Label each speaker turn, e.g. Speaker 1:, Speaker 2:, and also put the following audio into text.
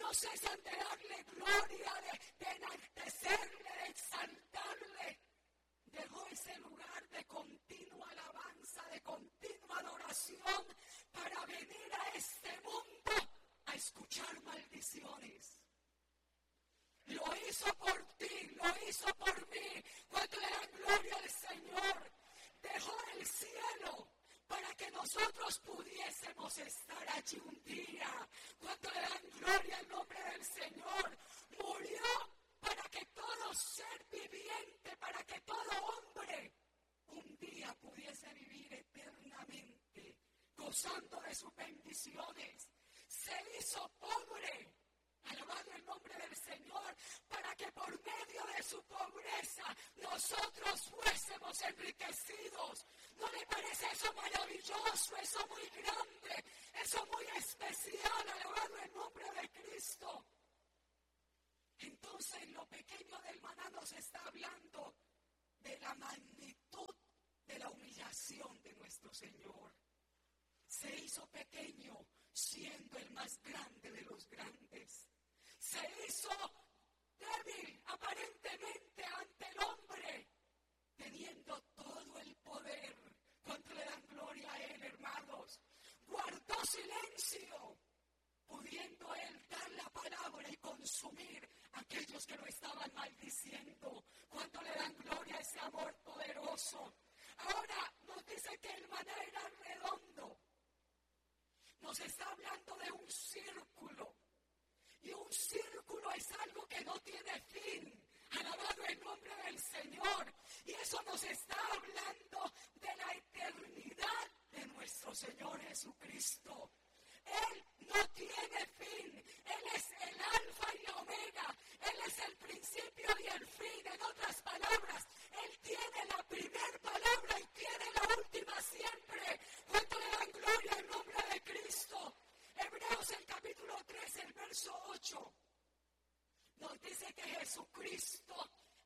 Speaker 1: no cesan de darle gloria, de enaltecerle, de exaltarle. Dejó ese lugar de continua alabanza, de continua adoración, para venir a este mundo a escuchar maldiciones. Lo hizo por ti, lo hizo por mí. Cuando le dan gloria al Señor, dejó el cielo para que nosotros pudiésemos estar allí un día. Cuando le dan gloria al nombre del Señor, murió para que todo ser viviente, para que todo hombre un día pudiese vivir eternamente, gozando de sus bendiciones. Se hizo pobre, alabado el nombre del Señor, para que por medio de su pobreza nosotros fuésemos enriquecidos. ¿No le parece eso maravilloso, eso muy grande, eso muy especial? Alabado el nombre de Cristo. Entonces lo pequeño del maná nos está hablando de la magnitud de la humillación de nuestro Señor. Se hizo pequeño siendo el más grande de los grandes. Se hizo débil aparentemente ante el hombre, teniendo todo el poder. ¿Cuánto le dan gloria a Él, hermanos? Guardó silencio, pudiendo Él dar la palabra y consumir a aquellos que lo estaban maldiciendo. ¿Cuánto le dan gloria a ese amor poderoso? Ahora nos dice que el maná era redondo. Nos está hablando de un círculo. Y un círculo es algo que no tiene fin. Alabado el nombre del Señor. Y eso nos está hablando de la eternidad de nuestro Señor Jesucristo. Él no tiene fin. Él es el alfa y la omega. Él es el principio y el fin. En otras palabras, Él tiene la primera palabra y tiene la última siempre. ¿Cuánto le dan gloria al nombre de Cristo? Hebreos el capítulo 3, el verso 8, nos dice que Jesucristo